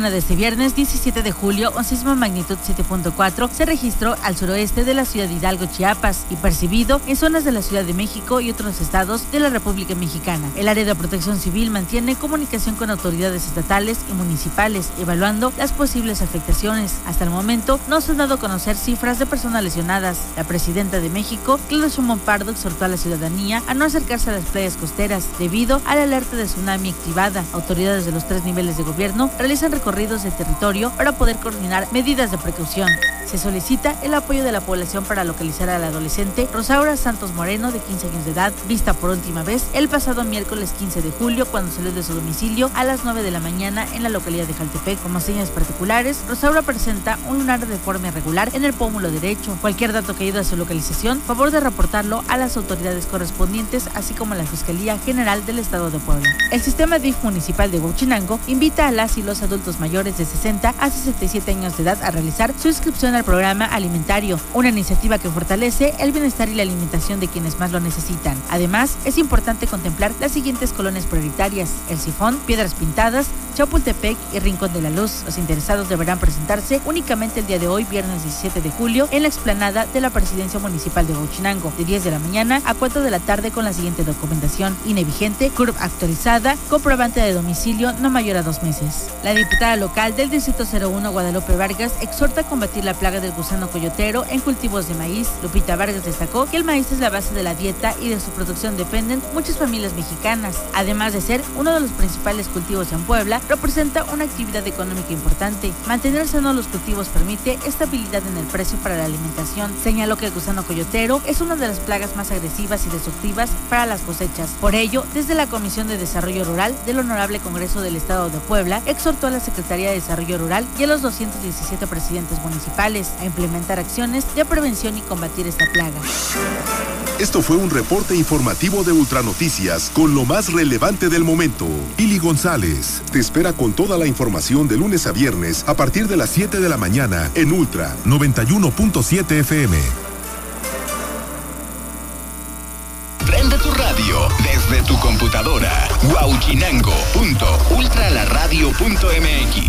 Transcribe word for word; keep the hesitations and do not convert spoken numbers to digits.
mañana de este viernes diecisiete de julio, un sismo de magnitud siete punto cuatro se registró al suroeste de la ciudad de Hidalgo, Chiapas, y percibido en zonas de la Ciudad de México y otros estados de la República Mexicana. El área de protección civil mantiene comunicación con autoridades estatales y municipales, evaluando las posibles afectaciones. Hasta el momento no se han dado a conocer cifras de personas lesionadas. La presidenta de México, Claudia Sheinbaum Pardo, exhortó a la ciudadanía a no acercarse a las playas costeras debido a la alerta de tsunami activada. Autoridades de los tres niveles de gobierno realizan recorridos de territorio para poder coordinar medidas de precaución. Se solicita el apoyo de la población para localizar a la adolescente Rosaura Santos Moreno, de quince años de edad, vista por última vez el pasado miércoles quince de julio cuando salió de su domicilio a las nueve de la mañana en la localidad de Jaltepec. Como señas particulares, Rosaura presenta un lunar de forma irregular en el pómulo derecho. Cualquier dato que ayude a su localización, favor de reportarlo a las autoridades correspondientes, así como a la Fiscalía General del Estado de Puebla. El sistema D I F municipal de Huachinango invita a las y los adultos mayores de sesenta a sesenta y siete años de edad a realizar su inscripción al programa alimentario, una iniciativa que fortalece el bienestar y la alimentación de quienes más lo necesitan. Además, es importante contemplar las siguientes colonias prioritarias: El Sifón, Piedras Pintadas, Chapultepec y Rincón de la Luz. Los interesados deberán presentarse únicamente el día de hoy, viernes diecisiete de julio, en la explanada de la Presidencia Municipal de Huachinango, de diez de la mañana a cuatro de la tarde, con la siguiente documentación: I N E vigente, C U R P actualizada, comprobante de domicilio no mayor a dos meses. La diputada local del Distrito cero uno, Guadalupe Vargas, exhorta a combatir la plaga del gusano coyotero en cultivos de maíz. Lupita Vargas destacó que el maíz es la base de la dieta y de su producción dependen muchas familias mexicanas. Además de ser uno de los principales cultivos en Puebla, representa una actividad económica importante. Mantener sanos los cultivos permite estabilidad en el precio para la alimentación. Señaló que el gusano coyotero es una de las plagas más agresivas y destructivas para las cosechas. Por ello, desde la Comisión de Desarrollo Rural del Honorable Congreso del Estado de Puebla, exhortó a la Secretaría de Desarrollo Rural y a los doscientos diecisiete presidentes municipales a implementar acciones de prevención y combatir esta plaga. Esto fue un reporte informativo de Ultranoticias con lo más relevante del momento. Ili González te espera con toda la información de lunes a viernes a partir de las siete de la mañana en Ultra noventa y uno punto siete F M. Prende tu radio desde tu computadora. Huachinango punto ultra la radio punto m x